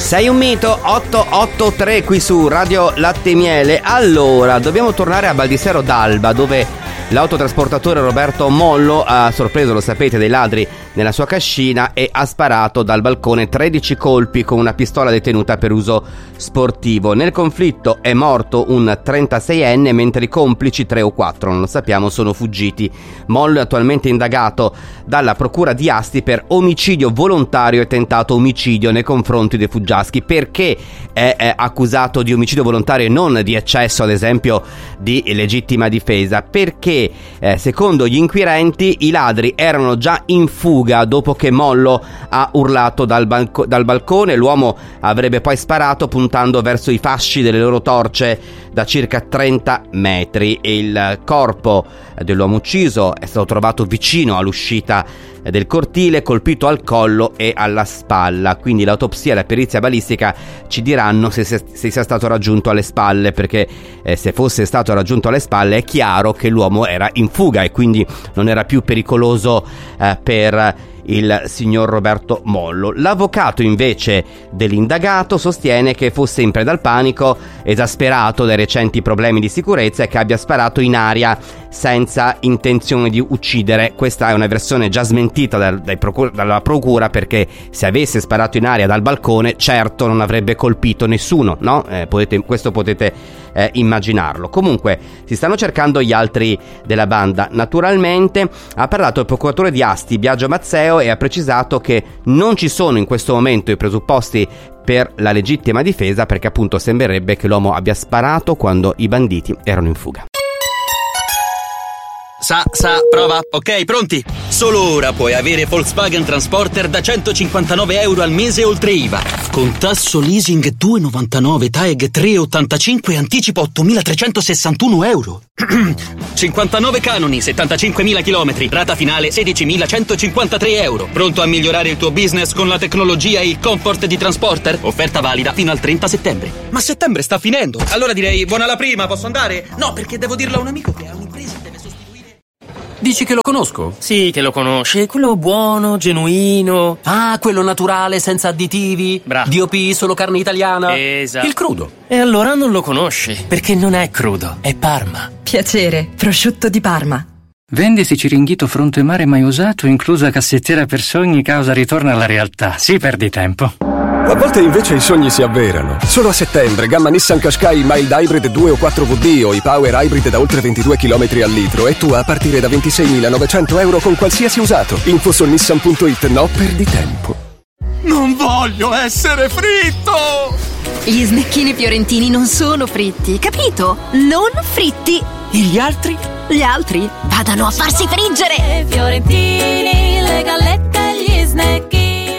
Sei un mito, 883 qui su Radio Latte e Miele. Allora, dobbiamo tornare a Baldissero d'Alba, dove l'autotrasportatore Roberto Mollo ha sorpreso, lo sapete, dei ladri nella sua cascina e ha sparato dal balcone 13 colpi con una pistola detenuta per uso sportivo. Nel conflitto è morto un 36enne, mentre i complici, 3 o 4, non lo sappiamo, sono fuggiti. Mollo è attualmente indagato dalla procura di Asti per omicidio volontario e tentato omicidio nei confronti dei fuggiaschi. Perché è accusato di omicidio volontario e non di eccesso, ad esempio, di legittima difesa? Perché secondo gli inquirenti i ladri erano già in fuga dopo che Mollo ha urlato dal balcone. L'uomo avrebbe poi sparato puntando verso i fasci delle loro torce da circa 30 metri. Il corpo dell'uomo ucciso è stato trovato vicino all'uscita del cortile, colpito al collo e alla spalla. Quindi l'autopsia e la perizia balistica ci diranno se sia stato raggiunto alle spalle, perché se fosse stato raggiunto alle spalle è chiaro che l'uomo era in fuga e quindi non era più pericoloso per il signor Roberto Mollo. L'avvocato invece dell'indagato sostiene che fosse in preda al panico, esasperato dai recenti problemi di sicurezza, e che abbia sparato in aria senza intenzione di uccidere. Questa è una versione già smentita dalla procura, perché se avesse sparato in aria dal balcone certo non avrebbe colpito nessuno, no? Questo potete immaginarlo. Comunque si stanno cercando gli altri della banda. Naturalmente ha parlato il procuratore di Asti, Biagio Mazzeo, e ha precisato che non ci sono in questo momento i presupposti per la legittima difesa, perché appunto sembrerebbe che l'uomo abbia sparato quando i banditi erano in fuga. Prova. Ok, pronti? Solo ora puoi avere Volkswagen Transporter da 159 euro al mese oltre IVA. Con tasso leasing 2,99, TAEG 3,85 e anticipo 8.361 euro. 59 canoni, 75.000 chilometri, rata finale 16.153 euro. Pronto a migliorare il tuo business con la tecnologia e il comfort di Transporter? Offerta valida fino al 30 settembre. Ma settembre sta finendo. Allora direi buona la prima, posso andare? No, perché devo dirlo a un amico che ha un'impresa e deve sostituire. Dici che lo conosco? Sì, che lo conosci. Quello buono, genuino. Ah, quello naturale, senza additivi. Bravo. DOP, solo carne italiana. Esatto. Il crudo. E allora non lo conosci, perché non è crudo, è Parma. Piacere, prosciutto di Parma. Vendisi Ciringhito fronte mare mai usato, inclusa cassettiera per sogni, causa ritorno alla realtà. Sì, perdi tempo. A volte invece i sogni si avverano. Solo a settembre, gamma Nissan Qashqai Mild Hybrid 2 o 4VD o i Power Hybrid da oltre 22 km al litro e tu a partire da 26.900 euro con qualsiasi usato. Info su nissan.it, no, perdi tempo. Non voglio essere fritto! Gli snecchini fiorentini non sono fritti, capito? Non fritti. E gli altri? Gli altri vadano a farsi friggere! Fiorentini, le gallette e gli snecchini.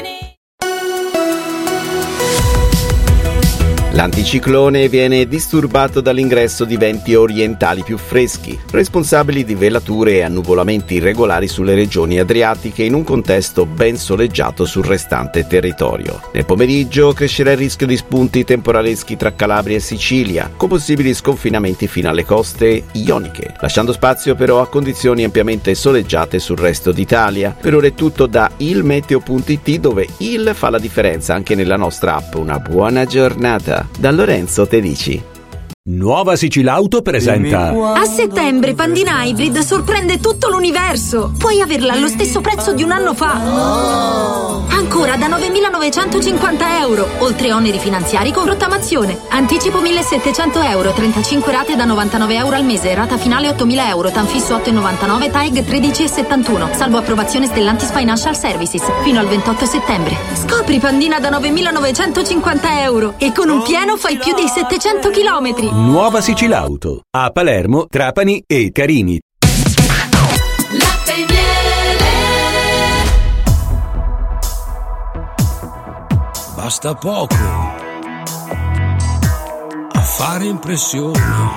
L'anticiclone viene disturbato dall'ingresso di venti orientali più freschi, responsabili di velature e annuvolamenti irregolari sulle regioni adriatiche in un contesto ben soleggiato sul restante territorio. Nel pomeriggio crescerà il rischio di spunti temporaleschi tra Calabria e Sicilia, con possibili sconfinamenti fino alle coste ioniche, lasciando spazio però a condizioni ampiamente soleggiate sul resto d'Italia. Per ora è tutto da ilmeteo.it, dove il fa la differenza anche nella nostra app. Una buona giornata da Lorenzo Tedici. Nuova Sicilauto presenta. A settembre Pandina Hybrid sorprende tutto l'universo. Puoi averla allo stesso prezzo di un anno fa. Ancora da 9.950 euro, oltre oneri finanziari con rottamazione. Anticipo 1.700 euro, 35 rate da 99 euro al mese, rata finale 8.000 euro, tanfisso 8,99, TAEG 13,71, salvo approvazione Stellantis Financial Services, fino al 28 settembre. Scopri Pandina da 9.950 euro e con un pieno fai più di 700 chilometri. Nuova Sicilauto a Palermo, Trapani e Carini. Latte e miele. Basta poco a fare impressione.